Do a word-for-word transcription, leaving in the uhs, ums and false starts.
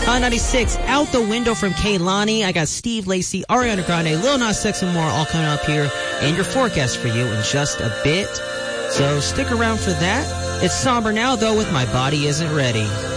Hot ninety-six, Out the Window from Kehlani. I got Steve Lacy, Ariana Grande, Lil Nas X, and more all coming up here. And your forecast for you in just a bit. So stick around for that. It's somber now, though, with My Body Isn't Ready.